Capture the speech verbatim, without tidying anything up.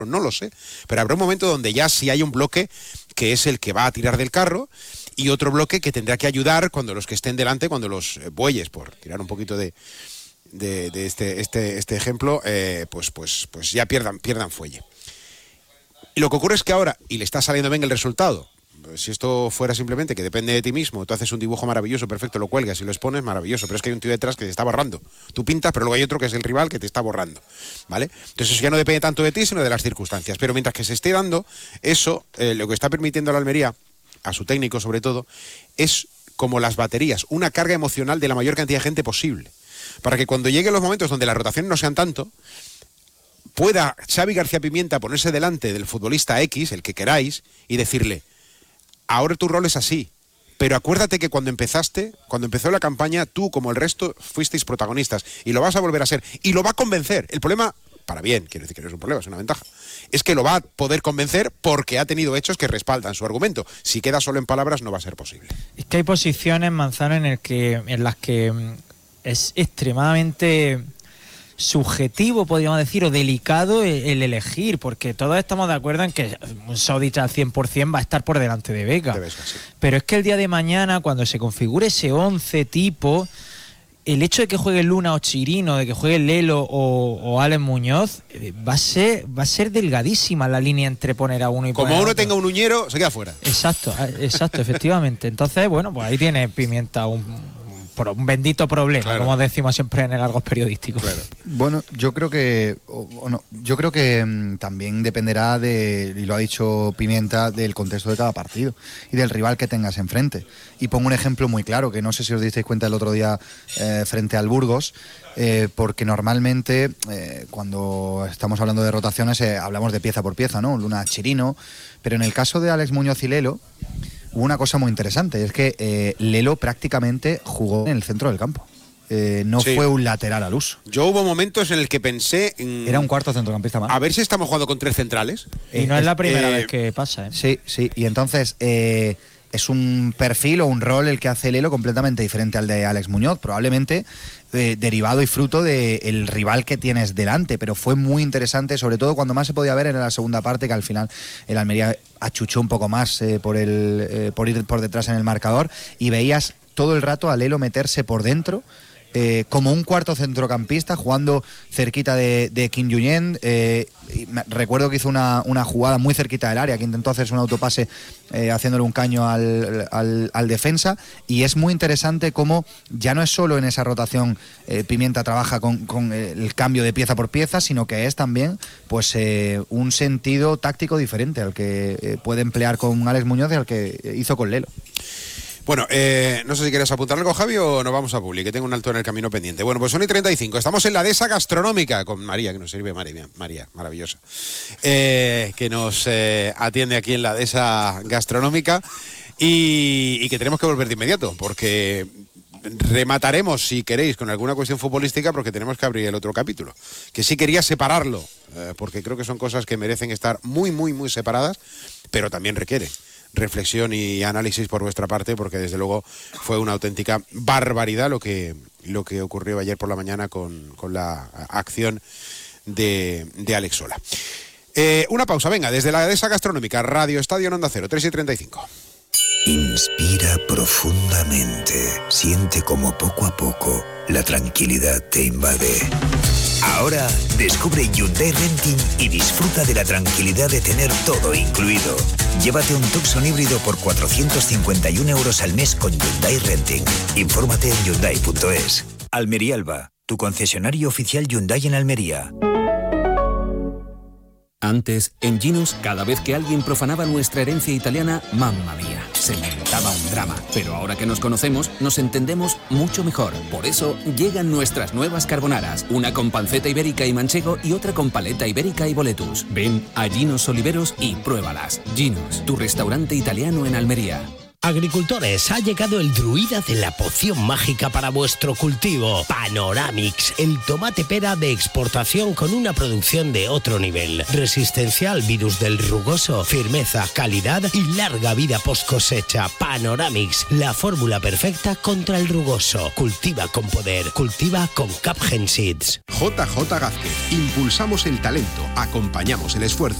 no lo sé, pero habrá un momento donde ya sí hay un bloque que es el que va a tirar del carro y otro bloque que tendrá que ayudar cuando los que estén delante, cuando los bueyes, por tirar un poquito de, de, de este, este, este ejemplo, eh, pues, pues, pues ya pierdan, pierdan fuelle. Y lo que ocurre es que ahora, y le está saliendo bien el resultado, si esto fuera simplemente que depende de ti mismo, tú haces un dibujo maravilloso, perfecto, lo cuelgas y lo expones, maravilloso, pero es que hay un tío detrás que te está borrando. Tú pintas, pero luego hay otro que es el rival que te está borrando, ¿vale? Entonces eso ya no depende tanto de ti, sino de las circunstancias. Pero mientras que se esté dando eso, eh, lo que está permitiendo a la Almería, a su técnico sobre todo, es como las baterías, una carga emocional de la mayor cantidad de gente posible. Para que cuando lleguen los momentos donde las rotaciones no sean tanto, pueda Xavi García Pimienta ponerse delante del futbolista X, el que queráis, y decirle: ahora tu rol es así, pero acuérdate que cuando empezaste, cuando empezó la campaña, tú como el resto fuisteis protagonistas y lo vas a volver a ser y lo va a convencer. El problema, para bien, quiero decir que no es un problema, es una ventaja, es que lo va a poder convencer porque ha tenido hechos que respaldan su argumento. Si queda solo en palabras no va a ser posible. Es que hay posiciones, Manzano, en, el que, en las que es extremadamente subjetivo, podríamos decir, o delicado el, el elegir, porque todos estamos de acuerdo en que un saudita al cien por ciento va a estar por delante de Vega. De Vesga, sí. Pero es que el día de mañana, cuando se configure ese once tipo, el hecho de que juegue Luna o Chirino, de que juegue Lelo o, o Alex Muñoz, eh, va a ser va a ser delgadísima la línea entre poner a uno y poner Como a uno otro. tenga un uñero, se queda fuera. Exacto, exacto, efectivamente. Entonces, bueno, pues ahí tiene Pimienta un un bendito problema, claro, como decimos siempre en el argot periodístico. Claro. Bueno, yo creo que o, o no, yo creo que mmm, también dependerá de, y lo ha dicho Pimienta, del contexto de cada partido y del rival que tengas enfrente. Y pongo un ejemplo muy claro, que no sé si os disteis cuenta el otro día eh, frente al Burgos, eh, porque normalmente eh, cuando estamos hablando de rotaciones eh, hablamos de pieza por pieza, ¿no? Luna, Chirino, pero en el caso de Alex Muñoz y Lelo hubo una cosa muy interesante, es que eh, Lelo prácticamente jugó en el centro del campo. Eh, no sí. fue un lateral al uso. Yo hubo momentos en el que pensé... En... Era un cuarto centrocampista más. A ver si estamos jugando con tres centrales. Y eh, no es la primera eh, vez que pasa, ¿eh? Sí, sí. Y entonces eh, es un perfil o un rol el que hace Lelo completamente diferente al de Alex Muñoz. Probablemente eh, derivado y fruto del rival que tienes delante. Pero fue muy interesante, sobre todo cuando más se podía ver en la segunda parte, que al final el Almería achuchó un poco más eh, por el eh, por ir por detrás en el marcador y veías todo el rato a Lelo meterse por dentro eh, como un cuarto centrocampista jugando cerquita de, de Kim Junyent. Eh, recuerdo que hizo una, una jugada muy cerquita del área, que intentó hacerse un autopase eh, haciéndole un caño al, al, al defensa, y es muy interesante cómo ya no es solo en esa rotación eh, Pimienta trabaja con, con el cambio de pieza por pieza, sino que es también pues eh, un sentido táctico diferente al que eh, puede emplear con Alex Muñoz y al que hizo con Lelo. Bueno, eh, no sé si quieres apuntar algo, Javi, o nos vamos a Publi, que tengo un alto en el camino pendiente. Bueno, pues son y treinta y cinco. Estamos en la Dehesa Gastronómica con María, que nos sirve, María, María maravillosa, eh, que nos eh, atiende aquí en la Dehesa Gastronómica y, y que tenemos que volver de inmediato, porque remataremos, si queréis, con alguna cuestión futbolística, porque tenemos que abrir el otro capítulo, que sí quería separarlo, eh, porque creo que son cosas que merecen estar muy, muy, muy separadas, pero también requiere reflexión y análisis por vuestra parte, porque desde luego fue una auténtica barbaridad lo que, lo que ocurrió ayer por la mañana con, con la acción de, de Alex Sola. Eh, una pausa, venga, desde la Dehesa Gastronómica, Radio Estadio en Onda Cero, tres y treinta y cinco. Inspira profundamente, siente como poco a poco la tranquilidad te invade. Ahora descubre Hyundai Renting y disfruta de la tranquilidad de tener todo incluido. Llévate un Tucson híbrido por cuatrocientos cincuenta y un euros al mes con Hyundai Renting. Infórmate en hyundai punto es. Almería Alba, tu concesionario oficial Hyundai en Almería. Antes, en Ginos, cada vez que alguien profanaba nuestra herencia italiana, mamma mía, se montaba un drama. Pero ahora que nos conocemos, nos entendemos mucho mejor. Por eso, llegan nuestras nuevas carbonaras. Una con panceta ibérica y manchego y otra con paleta ibérica y boletus. Ven a Ginos Oliveros y pruébalas. Ginos, tu restaurante italiano en Almería. Agricultores, ha llegado el druida de la poción mágica para vuestro cultivo. Panoramix, el tomate pera de exportación con una producción de otro nivel. Resistencia al virus del rugoso, firmeza, calidad y larga vida post cosecha. Panoramix, la fórmula perfecta contra el rugoso. Cultiva con poder, cultiva con Capgen Seeds. J J Gázquez, impulsamos el talento, acompañamos el esfuerzo